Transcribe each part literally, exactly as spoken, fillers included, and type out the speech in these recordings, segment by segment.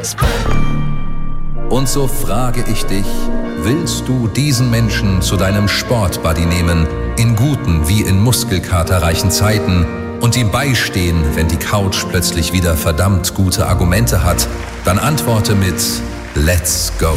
Und so frage ich dich, willst du diesen Menschen zu deinem Sportbuddy nehmen, in guten wie in muskelkaterreichen Zeiten, und ihm beistehen, wenn die Couch plötzlich wieder verdammt gute Argumente hat? Dann antworte mit Let's go.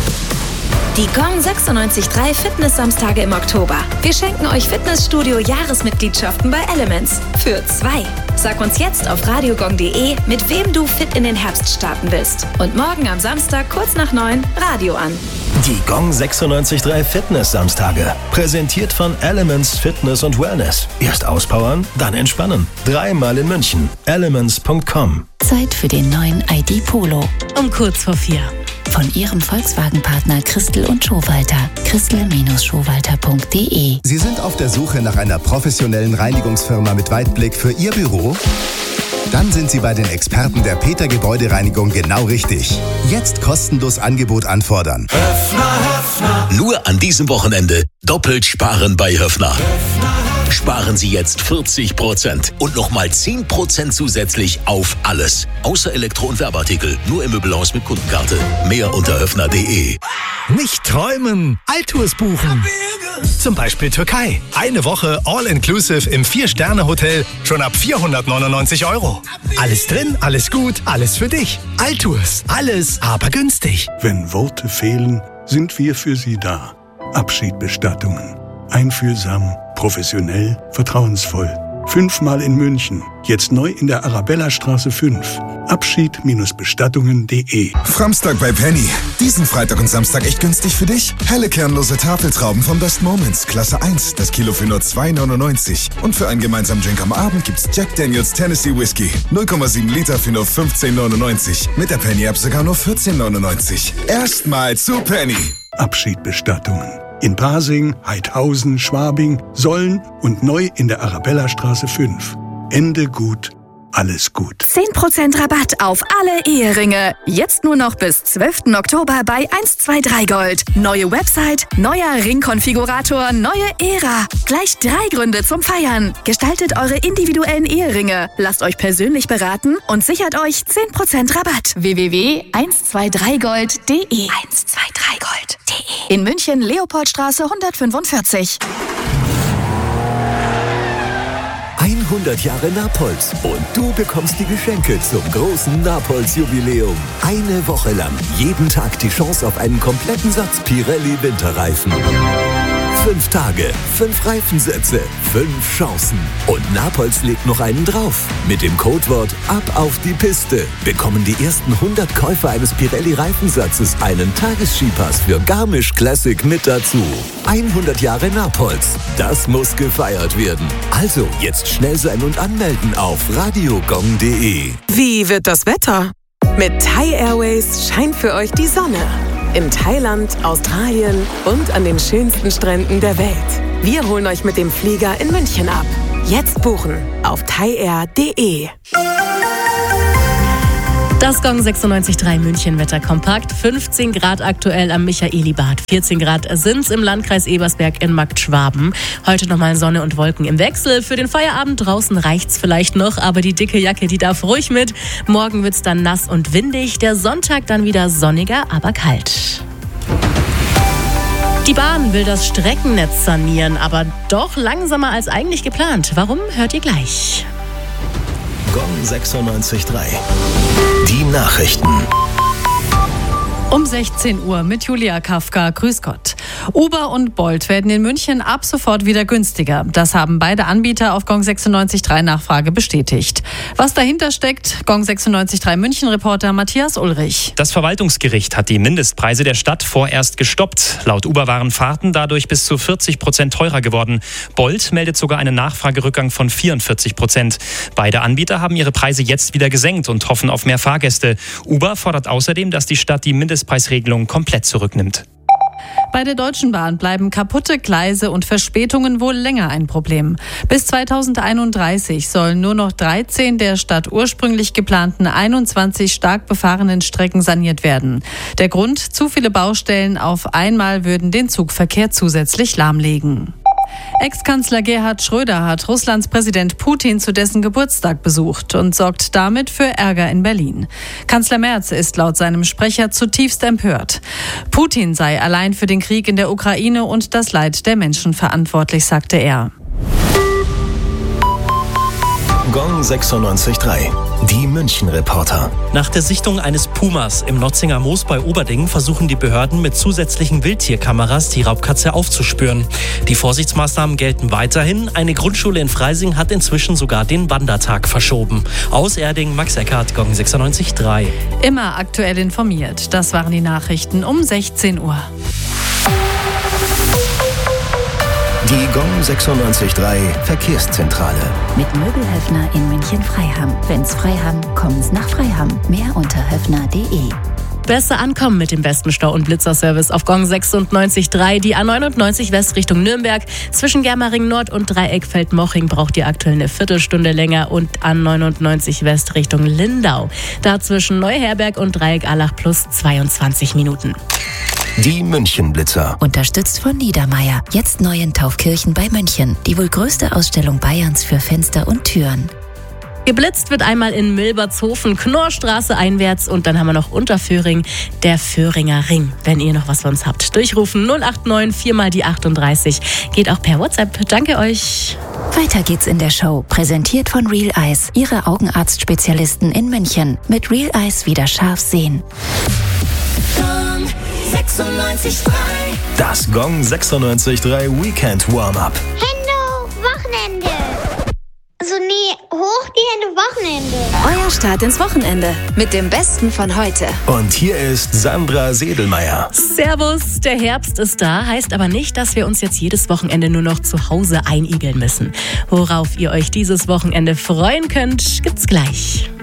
Die Gong sechsundneunzig Komma drei Fitness-Samstage im Oktober. Wir schenken euch Fitnessstudio-Jahresmitgliedschaften bei Elements. Für zwei. Sag uns jetzt auf radiogong punkt de, mit wem du fit in den Herbst starten willst. Und morgen am Samstag kurz nach neun Radio an. Die Gong sechsundneunzig Komma drei Fitness-Samstage. Präsentiert von Elements Fitness und Wellness. Erst auspowern, dann entspannen. Dreimal in München. Elements punkt com. Zeit für den neuen I D Polo. Um kurz vor vier. Von Ihrem Volkswagen-Partner Christel und Schowalter. Christel Schowalter punkt de. Sie sind auf der Suche nach einer professionellen Reinigungsfirma mit Weitblick für Ihr Büro? Dann sind Sie bei den Experten der Peter Gebäudereinigung genau richtig. Jetzt kostenlos Angebot anfordern. Höffner, Höffner. Nur an diesem Wochenende doppelt sparen bei Höffner. Sparen Sie jetzt vierzig Prozent und nochmal zehn Prozent zusätzlich auf alles. Außer Elektro- und Werbeartikel. Nur im Möbelhaus mit Kundenkarte. Mehr unter höffner punkt de. Nicht träumen, Alltours buchen. Zum Beispiel Türkei. Eine Woche All-Inclusive im Vier-Sterne-Hotel. Schon ab vierhundertneunundneunzig Euro. Alles drin, alles gut, alles für dich. Alltours. Alles, aber günstig. Wenn Worte fehlen, sind wir für Sie da. Abschiedbestattungen. Einfühlsam, professionell, vertrauensvoll. Fünfmal in München. Jetzt neu in der Arabellastraße fünf. Abschied-Bestattungen punkt de. Framstag bei Penny. Diesen Freitag und Samstag echt günstig für dich? Helle kernlose Tafeltrauben von Best Moments. Klasse eins. Das Kilo für nur zwei neunundneunzig. Und für einen gemeinsamen Drink am Abend gibt's Jack Daniels Tennessee Whiskey. null Komma sieben Liter für nur fünfzehn neunundneunzig. Mit der Penny-App sogar nur vierzehn neunundneunzig. Erstmal zu Penny. Abschiedbestattungen. In Pasing, Heidhausen, Schwabing, Solln und neu in der Arabellastraße fünf. Ende gut, alles gut. zehn Prozent Rabatt auf alle Eheringe. Jetzt nur noch bis zwölften Oktober bei eins zwei drei Gold. Neue Website, neuer Ringkonfigurator, neue Ära. Gleich drei Gründe zum Feiern. Gestaltet eure individuellen Eheringe. Lasst euch persönlich beraten und sichert euch zehn Prozent Rabatt. w w w punkt eins zwei drei gold punkt de. eins zwei drei gold punkt de. In München, Leopoldstraße hundertfünfundvierzig. hundert Jahre Napolz und du bekommst die Geschenke zum großen Napolz-Jubiläum. Eine Woche lang, jeden Tag die Chance auf einen kompletten Satz Pirelli Winterreifen. Fünf Tage, fünf Reifensätze, fünf Chancen. Und Napolz legt noch einen drauf. Mit dem Codewort Ab auf die Piste bekommen die ersten hundert Käufer eines Pirelli-Reifensatzes einen Tagesskipass für Garmisch Classic mit dazu. hundert Jahre Napolz, das muss gefeiert werden. Also jetzt schnell sein und anmelden auf radiogong punkt de. Wie wird das Wetter? Mit Thai Airways scheint für euch die Sonne. In Thailand, Australien und an den schönsten Stränden der Welt. Wir holen euch mit dem Flieger in München ab. Jetzt buchen auf thaiair punkt de. Das Gong sechsundneunzig Komma drei München Wetterkompakt. fünfzehn Grad aktuell am Michaelibad. vierzehn Grad sind's im Landkreis Ebersberg in Marktschwaben. Heute nochmal Sonne und Wolken im Wechsel. Für den Feierabend draußen reicht's vielleicht noch, aber die dicke Jacke, die darf ruhig mit. Morgen wird's dann nass und windig. Der Sonntag dann wieder sonniger, aber kalt. Die Bahn will das Streckennetz sanieren, aber doch langsamer als eigentlich geplant. Warum, hört ihr gleich. Gong sechsundneunzig Komma drei. Die Nachrichten. Um sechzehn Uhr mit Julia Kafka. Grüß Gott. Uber und Bolt werden in München ab sofort wieder günstiger. Das haben beide Anbieter auf Gong sechsundneunzig Komma drei Nachfrage bestätigt. Was dahinter steckt, Gong sechsundneunzig Komma drei München-Reporter Matthias Ulrich. Das Verwaltungsgericht hat die Mindestpreise der Stadt vorerst gestoppt. Laut Uber waren Fahrten dadurch bis zu vierzig Prozent teurer geworden. Bolt meldet sogar einen Nachfragerückgang von vierundvierzig Prozent. Beide Anbieter haben ihre Preise jetzt wieder gesenkt und hoffen auf mehr Fahrgäste. Uber fordert außerdem, dass die Stadt die Mindestpreisregelung komplett zurücknimmt. Bei der Deutschen Bahn bleiben kaputte Gleise und Verspätungen wohl länger ein Problem. Bis zweitausendeinunddreißig sollen nur noch dreizehn der statt ursprünglich geplanten einundzwanzig stark befahrenen Strecken saniert werden. Der Grund: zu viele Baustellen auf einmal würden den Zugverkehr zusätzlich lahmlegen. Ex-Kanzler Gerhard Schröder hat Russlands Präsident Putin zu dessen Geburtstag besucht und sorgt damit für Ärger in Berlin. Kanzler Merz ist laut seinem Sprecher zutiefst empört. Putin sei allein für den Krieg in der Ukraine und das Leid der Menschen verantwortlich, sagte er. Gong sechsundneunzig Komma drei. Die München-Reporter. Nach der Sichtung eines Pumas im Notzinger Moos bei Oberding versuchen die Behörden mit zusätzlichen Wildtierkameras die Raubkatze aufzuspüren. Die Vorsichtsmaßnahmen gelten weiterhin. Eine Grundschule in Freising hat inzwischen sogar den Wandertag verschoben. Aus Erding, Max Eckhardt, Gong sechsundneunzig Komma drei. Immer aktuell informiert. Das waren die Nachrichten um sechzehn Uhr. Die Gong sechsundneunzig Komma drei Verkehrszentrale. Mit Möbelhöfner in München-Freiham. Wenn's Freiham, kommen's nach Freiham. Mehr unter höfner punkt de. Besser ankommen mit dem besten Stau- und Blitzerservice auf Gong sechsundneunzig Komma drei. Die A neunundneunzig West Richtung Nürnberg. Zwischen Germering Nord und Dreieckfeld-Moching braucht ihr aktuell eine Viertelstunde länger und A neunundneunzig West Richtung Lindau. Da zwischen Neuherberg und Dreieck-Allach plus zweiundzwanzig Minuten. Die München-Blitzer. Unterstützt von Niedermeyer. Jetzt neu in Taufkirchen bei München. Die wohl größte Ausstellung Bayerns für Fenster und Türen. Geblitzt wird einmal in Milbertshofen, Knorrstraße einwärts und dann haben wir noch Unterföhring, der Föhringer Ring. Wenn ihr noch was für uns habt, durchrufen null acht neun vier mal die achtunddreißig. Geht auch per WhatsApp. Danke euch. Weiter geht's in der Show. Präsentiert von Real Eyes, Ihre Augenarztspezialisten in München. Mit Real Eyes wieder scharf sehen. Gong sechsundneunzig Komma drei. Das Gong sechsundneunzig Komma drei Weekend Warm-Up. Hände, Wochenende. Also nee, hoch die Hände, Wochenende. Euer Start ins Wochenende mit dem Besten von heute. Und hier ist Sandra Sedelmeier. Servus, der Herbst ist da, heißt aber nicht, dass wir uns jetzt jedes Wochenende nur noch zu Hause einigeln müssen. Worauf ihr euch dieses Wochenende freuen könnt, gibt's gleich.